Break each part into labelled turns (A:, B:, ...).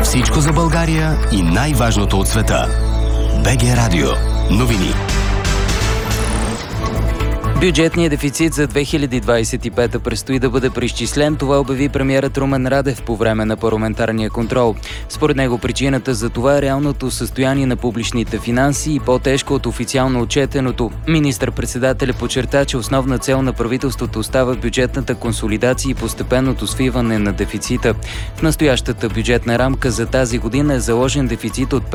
A: Всичко за България и най-важното от света. БГ Радио. Новини.
B: Бюджетният дефицит за 2025 предстои да бъде преизчислен. Това обяви премиерът Румен Радев по време на парламентарния контрол. Според него причината за това е реалното състояние на публичните финанси и по-тежко от официално отчетеното. Министър-председателят подчерта, че основна цел на правителството остава бюджетната консолидация и постепенното свиване на дефицита. В настоящата бюджетна рамка за тази година е заложен дефицит от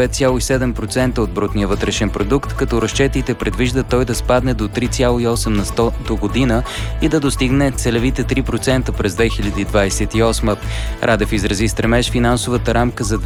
B: 5,7% от брутния вътрешен продукт, като разчетите предвиждат той да спадне до 3,8% на 100 до година и да достигне целевите 3% през 2028. Радев изрази стремеж финансовата рамка за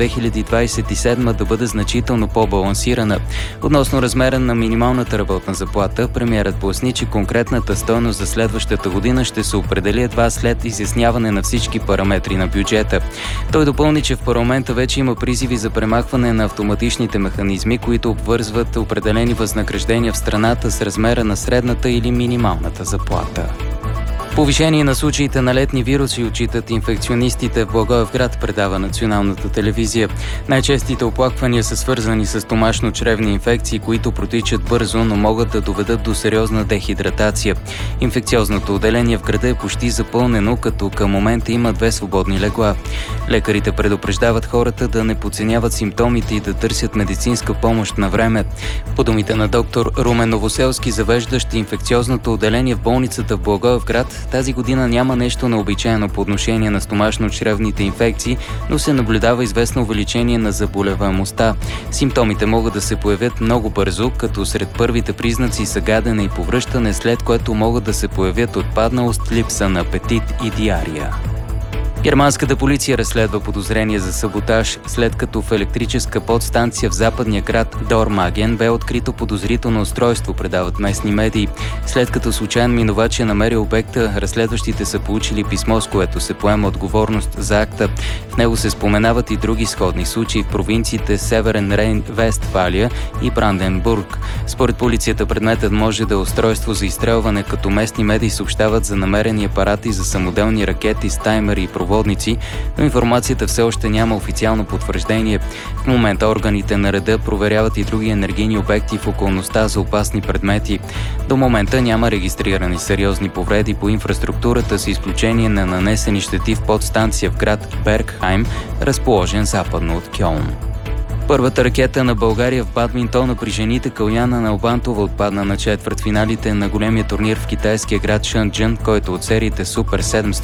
B: 2027 да бъде значително по-балансирана. Относно размера на минималната работна заплата, премиерът поясни, че конкретната стойност за следващата година ще се определи едва след изясняване на всички параметри на бюджета. Той допълни, че в парламента вече има призиви за премахване на автоматичните механизми, които обвързват определени възнаграждения в страната с размера на средната или минималната заплата. Повишение на случаите на летни вируси отчитат инфекционистите в Благоевград, предава националната телевизия. Най-честите оплаквания са свързани с стомашно-чревни инфекции, които протичат бързо, но могат да доведат до сериозна дехидратация. Инфекциозното отделение в града е почти запълнено, като към момента има 2 свободни легла. Лекарите предупреждават хората да не подценяват симптомите и да търсят медицинска помощ на време. По думите на доктор Румен Новоселски, завеждащ инфекциозното отделение в болницата в Благоевград, тази година няма нещо необичайно по отношение на стомашно-чревните инфекции, но се наблюдава известно увеличение на заболеваемостта. Симптомите могат да се появят много бързо, като сред първите признаци са гадене и повръщане, след което могат да се появят отпадналост, липса на апетит и диария. Германската полиция разследва подозрение за саботаж, след като в електрическа подстанция в западния град Дормаген бе открито подозрително устройство, предават местни медии. След като случайен минувач е намерил обекта, разследващите са получили писмо, с което се поема отговорност за акта. В него се споменават и други сходни случаи в провинциите Северен Рейн-Вестфалия и Бранденбург. Според полицията предметът може да е устройство за изстрелване, като местни медии съобщават за намерени апарати за самоделни ракети с таймери и проводници, но информацията все още няма официално потвърждение. В момента органите на реда проверяват и други енергийни обекти в околността за опасни предмети. До момента няма регистрирани сериозни повреди по инфраструктурата, с изключение на нанесени щети в подстанция в град Бергхайм, разположен западно от Кьолн. Първата ракета на България в бадминтона при жените Каляна Налбантова отпадна на четвъртфиналите на големия турнир в китайския град Шенджън, който от сериите Супер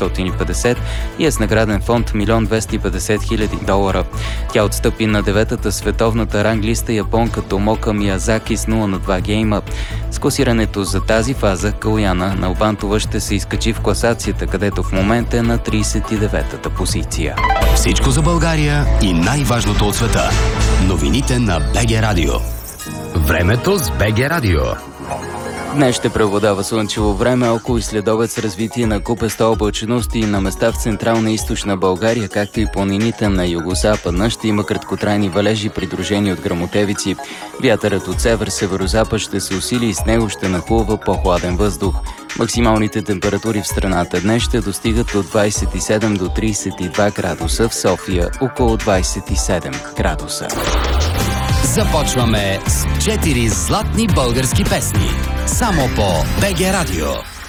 B: 750 и е с награден фонд $1 250 000. Тя отстъпи на 9-та световната ранглиста японка Томока Миязаки с 0-2 гейма. С класирането за тази фаза Каляна Налбантова ще се изкачи в класацията, където в момента е на 39-та позиция.
A: Всичко за България и най-важното от света. Новините на БГ Радио. Времето с БГ Радио.
B: Днес ще преобладава слънчево време, около и следобед с развитие на купеста облачност и на места в централна и източна България, както и планините на югозападна. Ще има краткотрайни валежи, придружени от гръмотевици. Вятърът от север-северозапад ще се усили и с него ще нахлува по-хладен въздух. Максималните температури в страната днес ще достигат от 27 до 32 градуса, в София около 27 градуса.
A: Започваме с 4 златни български песни. Само по БГ Радио.